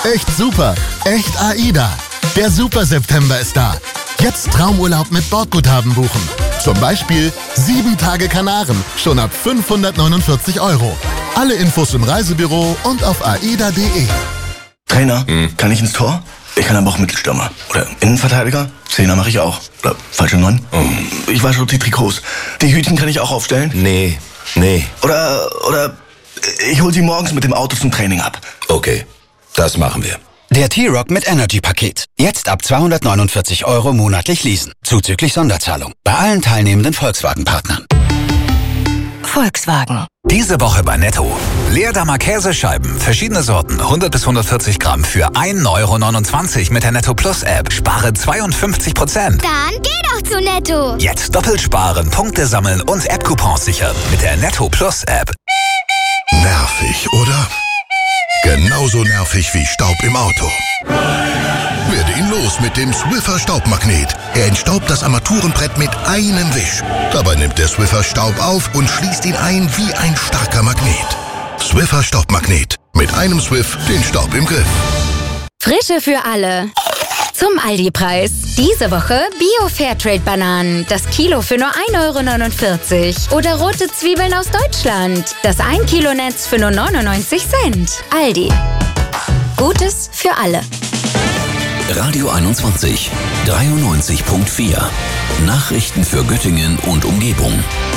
Echt super. Echt AIDA. Der Super September ist da. Jetzt Traumurlaub mit Bordguthaben buchen. Zum Beispiel 7 Tage Kanaren, schon ab 549 €. Alle Infos im Reisebüro und auf aida.de. Trainer, kann ich ins Tor? Ich kann aber auch Mittelstürmer. Oder Innenverteidiger? Zehner mache ich auch. Oder falsche 9? Ich wasche auch die Trikots. Die Hütchen kann ich auch aufstellen? Nee. Oder ich hol sie morgens mit dem Auto zum Training ab. Okay, das machen wir. Der T-Rock mit Energy-Paket. Jetzt ab 249 € monatlich leasen. Zuzüglich Sonderzahlung. Bei allen teilnehmenden Volkswagen-Partnern. Volkswagen. Diese Woche bei Netto. Leerdammer Käsescheiben, verschiedene Sorten, 100 bis 140 Gramm für 1,29 € mit der Netto Plus App. Spare 52%. Dann geh doch zu Netto. Jetzt doppelt sparen, Punkte sammeln und App-Coupons sichern mit der Netto Plus App. Nervig, oder? Genauso nervig wie Staub im Auto. Werde ihn los mit dem Swiffer Staubmagnet. Er entstaubt das Armaturenbrett mit einem Wisch. Dabei nimmt der Swiffer Staub auf und schließt ihn ein wie ein starker Magnet. Swiffer Staubmagnet. Mit einem Swiff den Staub im Griff. Frische für alle. Zum Aldi-Preis. Diese Woche Bio-Fairtrade-Bananen. Das Kilo für nur 1,49 € Oder rote Zwiebeln aus Deutschland. Das 1 Kilo Netz für nur 99 Cent. Aldi. Gutes für alle. Radio 21, 93.4. Nachrichten für Göttingen und Umgebung.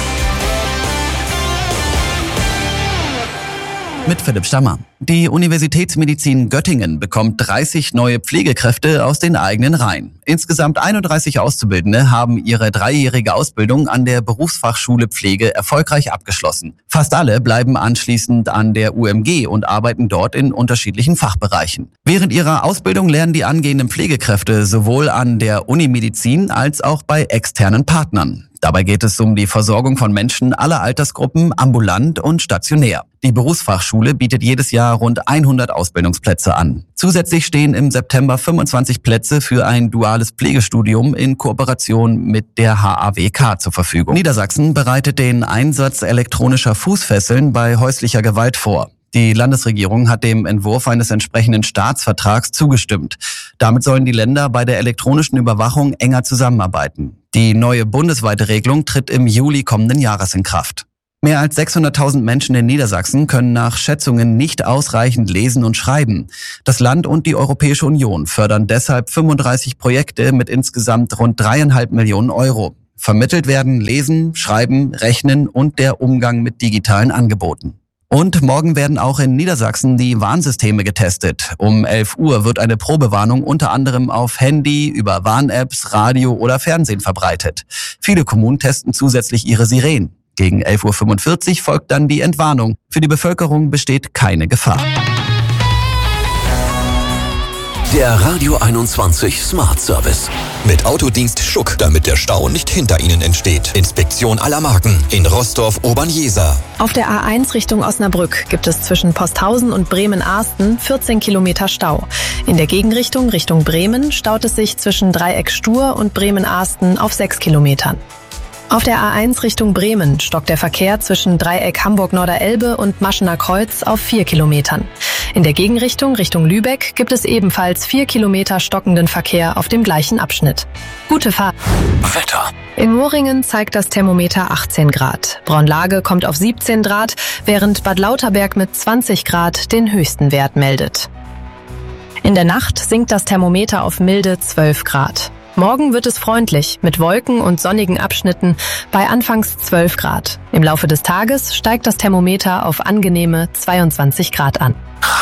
Mit Philipp Stammer. Die Universitätsmedizin Göttingen bekommt 30 neue Pflegekräfte aus den eigenen Reihen. Insgesamt 31 Auszubildende haben ihre 3-jährige Ausbildung an der Berufsfachschule Pflege erfolgreich abgeschlossen. Fast alle bleiben anschließend an der UMG und arbeiten dort in unterschiedlichen Fachbereichen. Während ihrer Ausbildung lernen die angehenden Pflegekräfte sowohl an der Unimedizin als auch bei externen Partnern. Dabei geht es um die Versorgung von Menschen aller Altersgruppen, ambulant und stationär. Die Berufsfachschule bietet jedes Jahr rund 100 Ausbildungsplätze an. Zusätzlich stehen im September 25 Plätze für ein duales Pflegestudium in Kooperation mit der HAWK zur Verfügung. Niedersachsen bereitet den Einsatz elektronischer Fußfesseln bei häuslicher Gewalt vor. Die Landesregierung hat dem Entwurf eines entsprechenden Staatsvertrags zugestimmt. Damit sollen die Länder bei der elektronischen Überwachung enger zusammenarbeiten. Die neue bundesweite Regelung tritt im Juli kommenden Jahres in Kraft. Mehr als 600.000 Menschen in Niedersachsen können nach Schätzungen nicht ausreichend lesen und schreiben. Das Land und die Europäische Union fördern deshalb 35 Projekte mit insgesamt rund 3,5 Millionen €. Vermittelt werden Lesen, Schreiben, Rechnen und der Umgang mit digitalen Angeboten. Und morgen werden auch in Niedersachsen die Warnsysteme getestet. Um 11 Uhr wird eine Probewarnung unter anderem auf Handy, über Warn-Apps, Radio oder Fernsehen verbreitet. Viele Kommunen testen zusätzlich ihre Sirenen. Gegen 11:45 Uhr folgt dann die Entwarnung. Für die Bevölkerung besteht keine Gefahr. Der Radio 21 Smart Service. Mit Autodienst Schuck, damit der Stau nicht hinter Ihnen entsteht. Inspektion aller Marken in Rostorf-Obernjeser. Auf der A1 Richtung Osnabrück gibt es zwischen Posthausen und Bremen-Arsten 14 Kilometer Stau. In der Gegenrichtung Richtung Bremen staut es sich zwischen Dreieck Stur und Bremen-Arsten auf 6 Kilometern. Auf der A1 Richtung Bremen stockt der Verkehr zwischen Dreieck Hamburg-Norderelbe und Maschener Kreuz auf 4 Kilometern. In der Gegenrichtung Richtung Lübeck gibt es ebenfalls 4 Kilometer stockenden Verkehr auf dem gleichen Abschnitt. Gute Fahrt. Wetter. In Moringen zeigt das Thermometer 18 Grad. Braunlage kommt auf 17 Grad, während Bad Lauterberg mit 20 Grad den höchsten Wert meldet. In der Nacht sinkt das Thermometer auf milde 12 Grad. Morgen wird es freundlich, mit Wolken und sonnigen Abschnitten bei anfangs 12 Grad. Im Laufe des Tages steigt das Thermometer auf angenehme 22 Grad an.